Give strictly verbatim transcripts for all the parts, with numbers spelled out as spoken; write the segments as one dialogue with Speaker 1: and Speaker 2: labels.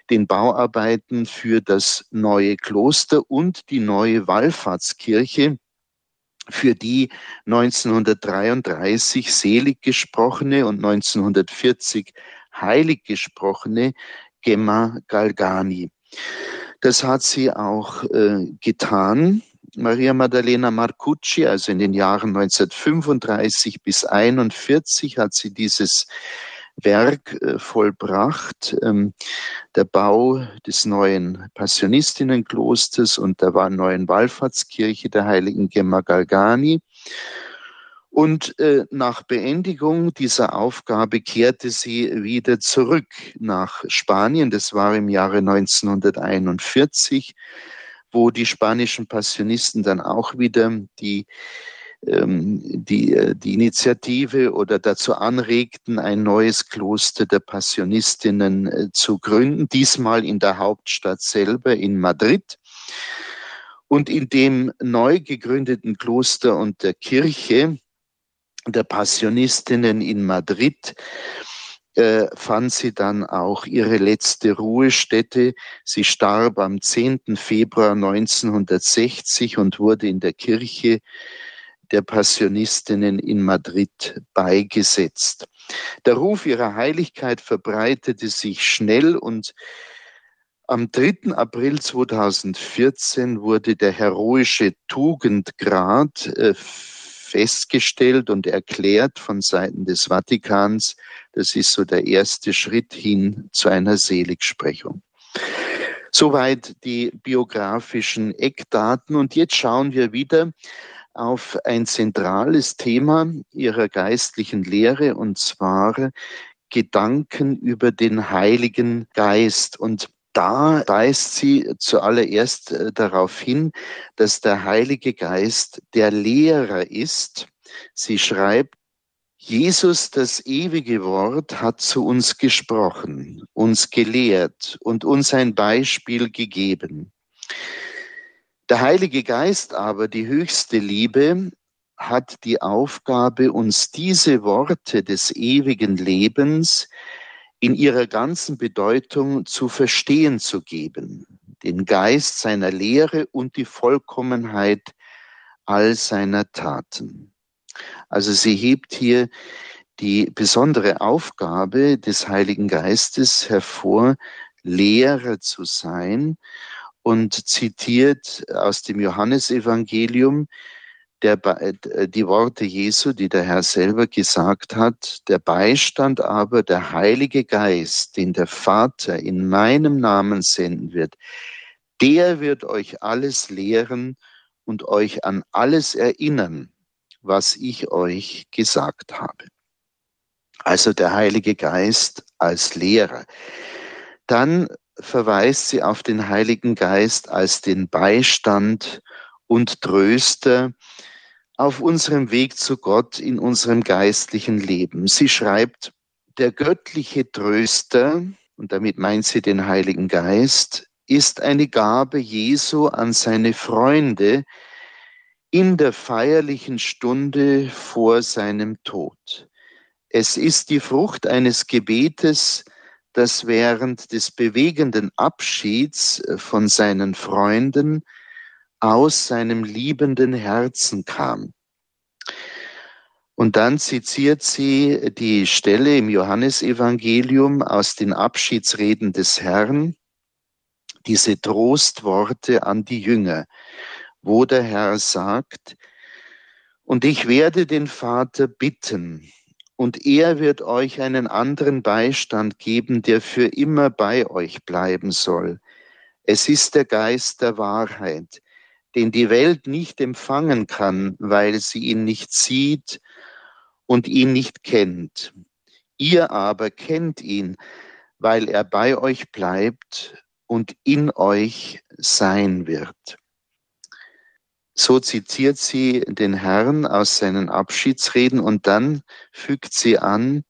Speaker 1: den Bauarbeiten für das neue Kloster und die neue Wallfahrtskirche, für die neunzehnhundertdreiunddreißig selig gesprochene und neunzehnhundertvierzig heilig gesprochene Gemma Galgani. Das hat sie auch äh, getan. Maria Maddalena Marcucci, also in den Jahren neunzehnhundertfünfunddreißig bis einundvierzig hat sie dieses Werk äh, vollbracht. Ähm, der Bau des neuen Passionistinnenklosters und der neuen Wallfahrtskirche der heiligen Gemma Galgani. Und äh, nach Beendigung dieser Aufgabe kehrte sie wieder zurück nach Spanien. Das war im Jahre neunzehnhunderteinundvierzig, wo die spanischen Passionisten dann auch wieder die, ähm, die, die Initiative oder dazu anregten, ein neues Kloster der Passionistinnen äh, zu gründen, diesmal in der Hauptstadt selber, in Madrid. Und in dem neu gegründeten Kloster und der Kirche der Passionistinnen in Madrid äh, fand sie dann auch ihre letzte Ruhestätte. Sie starb am zehnten Februar neunzehnhundertsechzig und wurde in der Kirche der Passionistinnen in Madrid beigesetzt. Der Ruf ihrer Heiligkeit verbreitete sich schnell und am dritten April zweitausendvierzehn wurde der heroische Tugendgrad äh, festgestellt und erklärt von Seiten des Vatikans. Das ist so der erste Schritt hin zu einer Seligsprechung. Soweit die biografischen Eckdaten. Und jetzt schauen wir wieder auf ein zentrales Thema ihrer geistlichen Lehre, und zwar Gedanken über den Heiligen Geist. Und da weist sie zuallererst äh, darauf hin, dass der Heilige Geist der Lehrer ist. Sie schreibt, Jesus, das ewige Wort, hat zu uns gesprochen, uns gelehrt und uns ein Beispiel gegeben. Der Heilige Geist aber, die höchste Liebe, hat die Aufgabe, uns diese Worte des ewigen Lebens in ihrer ganzen Bedeutung zu verstehen zu geben, den Geist seiner Lehre und die Vollkommenheit all seiner Taten. Also sie hebt hier die besondere Aufgabe des Heiligen Geistes hervor, Lehrer zu sein, und zitiert aus dem Johannesevangelium Der, die Worte Jesu, die der Herr selber gesagt hat: Der Beistand aber, der Heilige Geist, den der Vater in meinem Namen senden wird, der wird euch alles lehren und euch an alles erinnern, was ich euch gesagt habe. Also der Heilige Geist als Lehrer. Dann verweist sie auf den Heiligen Geist als den Beistand und Tröster auf unserem Weg zu Gott in unserem geistlichen Leben. Sie schreibt, der göttliche Tröster, und damit meint sie den Heiligen Geist, ist eine Gabe Jesu an seine Freunde in der feierlichen Stunde vor seinem Tod. Es ist die Frucht eines Gebetes, das während des bewegenden Abschieds von seinen Freunden aus seinem liebenden Herzen kam. Und dann zitiert sie die Stelle im Johannesevangelium aus den Abschiedsreden des Herrn, diese Trostworte an die Jünger, wo der Herr sagt, und ich werde den Vater bitten, und er wird euch einen anderen Beistand geben, der für immer bei euch bleiben soll. Es ist der Geist der Wahrheit, den die Welt nicht empfangen kann, weil sie ihn nicht sieht und ihn nicht kennt. Ihr aber kennt ihn, weil er bei euch bleibt und in euch sein wird. So zitiert sie den Herrn aus seinen Abschiedsreden und dann fügt sie an,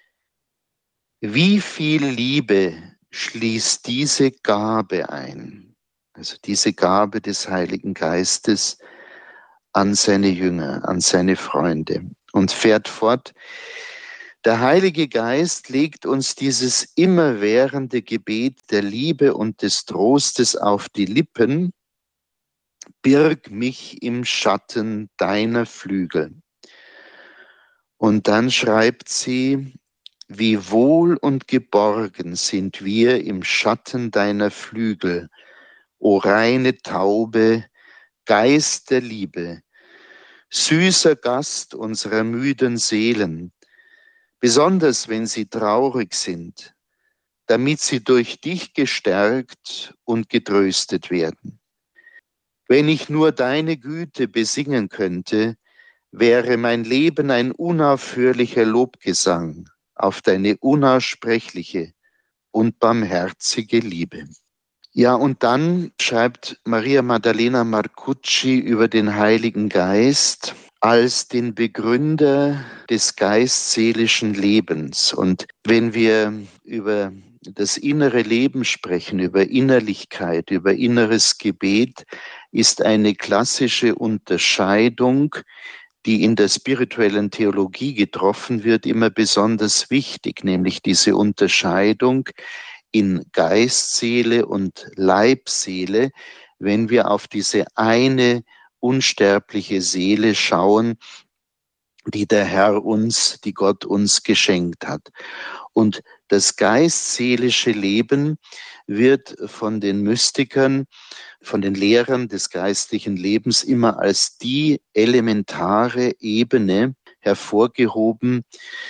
Speaker 1: wie viel Liebe schließt diese Gabe ein? Also diese Gabe des Heiligen Geistes an seine Jünger, an seine Freunde. Und fährt fort, Der Heilige Geist legt uns dieses immerwährende Gebet der Liebe und des Trostes auf die Lippen: Birg mich im Schatten deiner Flügel. Und dann schreibt sie: Wie wohl und geborgen sind wir im Schatten deiner Flügel, o reine Taube, Geist der Liebe, süßer Gast unserer müden Seelen, besonders wenn sie traurig sind, damit sie durch dich gestärkt und getröstet werden. Wenn ich nur deine Güte besingen könnte, wäre mein Leben ein unaufhörlicher Lobgesang auf deine unaussprechliche und barmherzige Liebe. Ja, und dann schreibt Maria Maddalena Marcucci über den Heiligen Geist als den Begründer des geistseelischen Lebens. Und wenn wir über das innere Leben sprechen, über Innerlichkeit, über inneres Gebet, ist eine klassische Unterscheidung, die in der spirituellen Theologie getroffen wird, immer besonders wichtig, nämlich diese Unterscheidung in Geistseele und Leibseele, wenn wir auf diese eine unsterbliche Seele schauen, die der Herr uns, die Gott uns geschenkt hat. Und das geistseelische Leben wird von den Mystikern, von den Lehrern des geistlichen Lebens immer als die elementare Ebene hervorgehoben,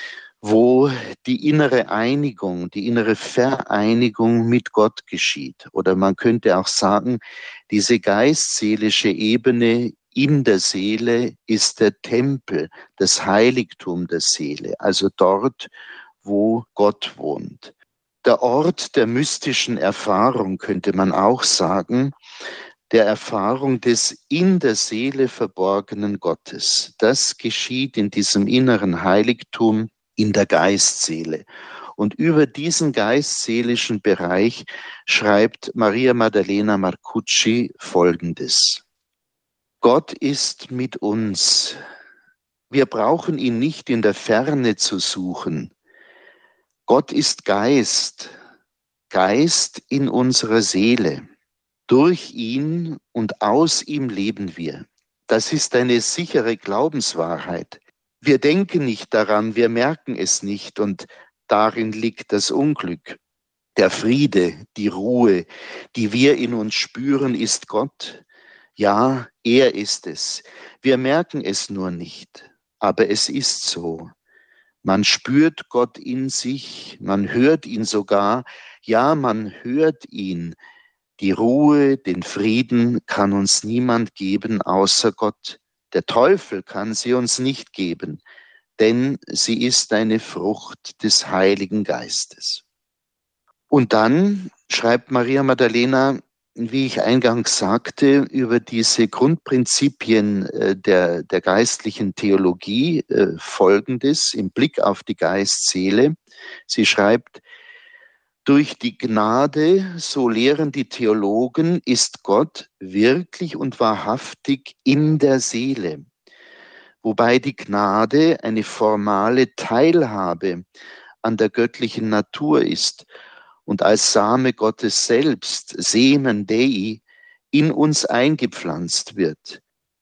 Speaker 1: wo die innere Einigung, die innere Vereinigung mit Gott geschieht. Oder man könnte auch sagen, diese geistseelische Ebene in der Seele ist der Tempel, das Heiligtum der Seele, also dort, wo Gott wohnt. Der Ort der mystischen Erfahrung, könnte man auch sagen, der Erfahrung des in der Seele verborgenen Gottes. Das geschieht in diesem inneren Heiligtum, in der Geistseele. Und über diesen geistseelischen Bereich schreibt Maria Maddalena Marcucci Folgendes: Gott ist mit uns. Wir brauchen ihn nicht in der Ferne zu suchen. Gott ist Geist, Geist in unserer Seele. Durch ihn und aus ihm leben wir. Das ist eine sichere Glaubenswahrheit. Wir denken nicht daran, wir merken es nicht, und darin liegt das Unglück. Der Friede, die Ruhe, die wir in uns spüren, ist Gott. Ja, er ist es. Wir merken es nur nicht, aber es ist so. Man spürt Gott in sich, man hört ihn sogar, ja, man hört ihn. Die Ruhe, den Frieden kann uns niemand geben außer Gott. Der Teufel kann sie uns nicht geben, denn sie ist eine Frucht des Heiligen Geistes. Und dann schreibt Maria Maddalena, wie ich eingangs sagte, über diese Grundprinzipien der, der geistlichen Theologie äh, Folgendes im Blick auf die Geist-Seele. Sie schreibt: Durch die Gnade, so lehren die Theologen, ist Gott wirklich und wahrhaftig in der Seele, wobei die Gnade eine formale Teilhabe an der göttlichen Natur ist und als Same Gottes selbst, Semen Dei, in uns eingepflanzt wird.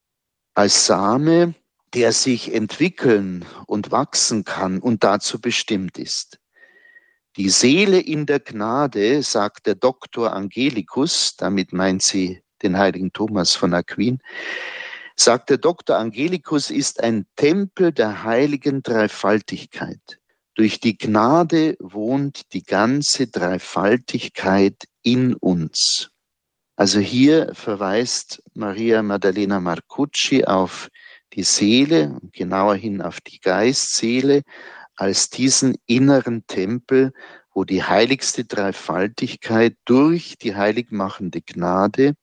Speaker 1: Als Same, der sich entwickeln und wachsen kann und dazu bestimmt ist. Die Seele in der Gnade, sagt der Doktor Angelicus, damit meint sie den heiligen Thomas von Aquin, sagt der Doktor Angelicus, ist ein Tempel der heiligen Dreifaltigkeit. Durch die Gnade wohnt die ganze Dreifaltigkeit in uns. Also hier verweist Maria Maddalena Marcucci auf die Seele, genauer hin auf die Geistseele, als diesen inneren Tempel, wo die heiligste Dreifaltigkeit durch die heiligmachende Gnade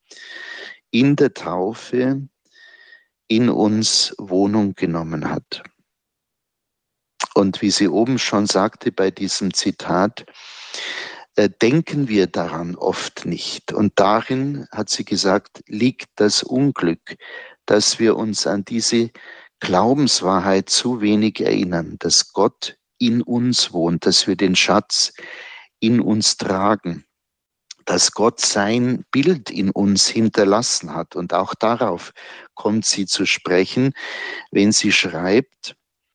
Speaker 1: in der Taufe in uns Wohnung genommen hat. Und wie sie oben schon sagte bei diesem Zitat, äh, denken wir daran oft nicht. Und darin, hat sie gesagt, liegt das Unglück, dass wir uns an diese Glaubenswahrheit zu wenig erinnern, dass Gott in uns wohnt, dass wir den Schatz in uns tragen, dass Gott sein Bild in uns hinterlassen hat. Und auch darauf kommt sie zu sprechen, wenn sie schreibt: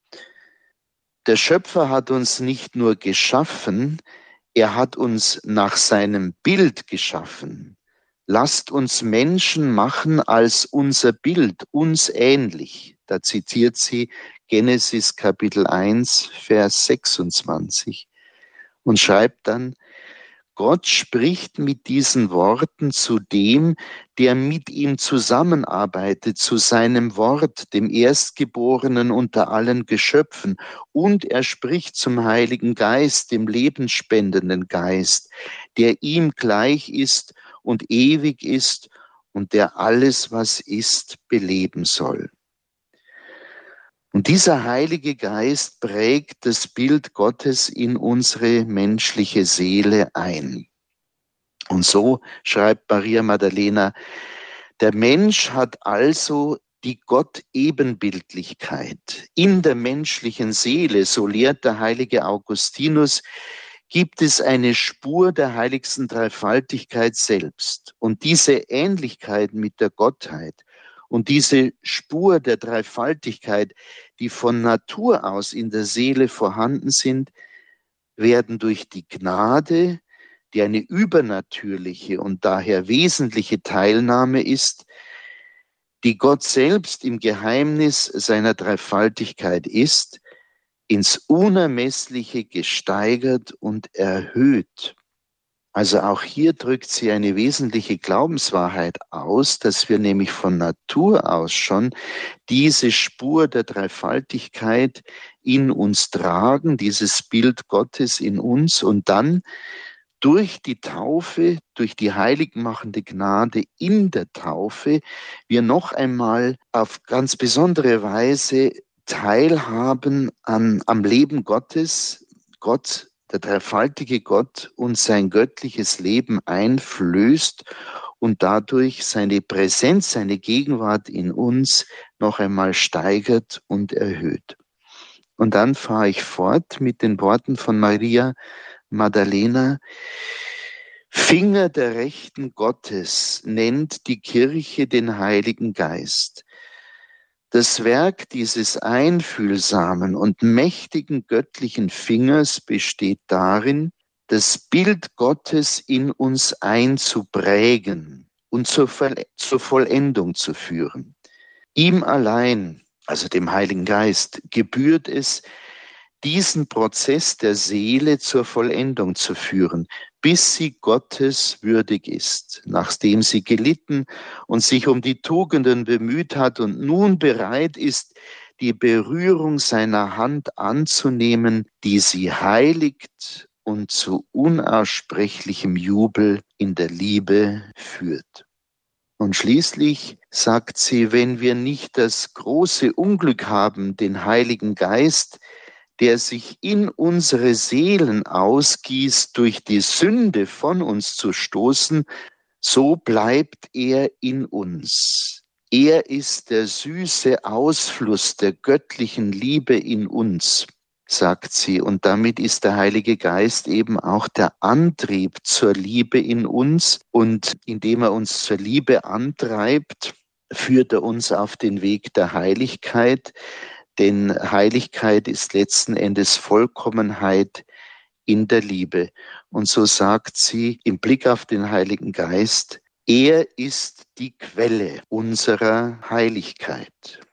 Speaker 1: Der Schöpfer hat uns nicht nur geschaffen, er hat uns nach seinem Bild geschaffen. Lasst uns Menschen machen als unser Bild, uns ähnlich. Da zitiert sie Genesis Kapitel eins, Vers sechsundzwanzig und schreibt dann: Gott spricht mit diesen Worten zu dem, der mit ihm zusammenarbeitet, zu seinem Wort, dem Erstgeborenen unter allen Geschöpfen. Und er spricht zum Heiligen Geist, dem lebensspendenden Geist, der ihm gleich ist und ewig ist und der alles, was ist, beleben soll. Und dieser Heilige Geist prägt das Bild Gottes in unsere menschliche Seele ein. Und so schreibt Maria Maddalena: Der Mensch hat also die Gott-Ebenbildlichkeit. In der menschlichen Seele, so lehrt der heilige Augustinus, gibt es eine Spur der heiligsten Dreifaltigkeit selbst. Und diese Ähnlichkeit mit der Gottheit und diese Spur der Dreifaltigkeit, die von Natur aus in der Seele vorhanden sind, werden durch die Gnade, die eine übernatürliche und daher wesentliche Teilnahme ist, die Gott selbst im Geheimnis seiner Dreifaltigkeit ist, ins Unermessliche gesteigert und erhöht. Also auch hier drückt sie eine wesentliche Glaubenswahrheit aus, dass wir nämlich von Natur aus schon diese Spur der Dreifaltigkeit in uns tragen, dieses Bild Gottes in uns, und dann durch die Taufe, durch die heiligmachende Gnade in der Taufe, wir noch einmal auf ganz besondere Weise teilhaben an, am Leben Gottes. Gott, der dreifaltige Gott, uns sein göttliches Leben einflößt und dadurch seine Präsenz, seine Gegenwart in uns noch einmal steigert und erhöht. Und dann fahre ich fort mit den Worten von Maria Maddalena: Finger der Rechten Gottes nennt die Kirche den Heiligen Geist. Das Werk dieses einfühlsamen und mächtigen göttlichen Fingers besteht darin, das Bild Gottes in uns einzuprägen und zur, Voll- zur Vollendung zu führen. Ihm allein, also dem Heiligen Geist, gebührt es, diesen Prozess der Seele zur Vollendung zu führen, bis sie Gottes würdig ist, nachdem sie gelitten und sich um die Tugenden bemüht hat und nun bereit ist, die Berührung seiner Hand anzunehmen, die sie heiligt und zu unaussprechlichem Jubel in der Liebe führt. Und schließlich sagt sie: Wenn wir nicht das große Unglück haben, den Heiligen Geist, der sich in unsere Seelen ausgießt, durch die Sünde von uns zu stoßen, so bleibt er in uns. Er ist der süße Ausfluss der göttlichen Liebe in uns, sagt sie. Und damit ist der Heilige Geist eben auch der Antrieb zur Liebe in uns. Und indem er uns zur Liebe antreibt, führt er uns auf den Weg der Heiligkeit. Denn Heiligkeit ist letzten Endes Vollkommenheit in der Liebe. Und so sagt sie im Blick auf den Heiligen Geist: Er ist die Quelle unserer Heiligkeit.